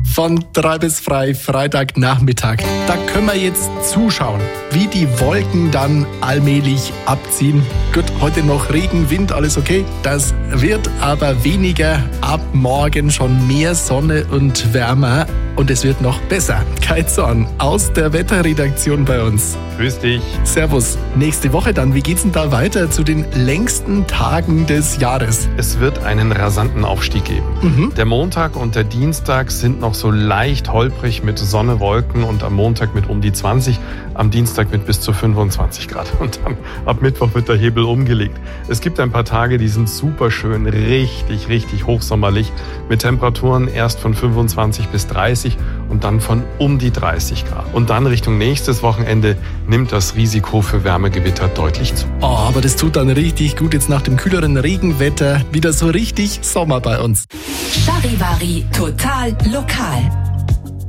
von 3 bis frei, Freitagnachmittag. Da können wir jetzt zuschauen, wie die Wolken dann allmählich abziehen. Gut, heute noch Regen, Wind, alles okay. Das wird aber weniger. Ab morgen schon mehr Sonne und wärmer. Und es wird noch besser. Kai Zorn aus der Wetterredaktion bei uns. Grüß dich. Servus. Nächste Woche dann, wie geht's denn da weiter zu den längsten Tagen des Jahres? Es wird einen rasanten Aufstieg geben. Der Montag und der Dienstag sind noch so leicht holprig mit Sonne, Wolken und am Montag mit um die 20, am Dienstag mit bis zu 25 Grad. Und dann ab Mittwoch wird der Hebel umgelegt. Es gibt ein paar Tage, die sind super schön, richtig hochsommerlich mit Temperaturen erst von 25 bis 30 und dann von um die 30 Grad. Und dann Richtung nächstes Wochenende nimmt das Risiko für Wärmegewitter deutlich zu. Oh, aber das tut dann richtig gut jetzt nach dem kühleren Regenwetter. Wieder so richtig Sommer bei uns. Charivari total lokal.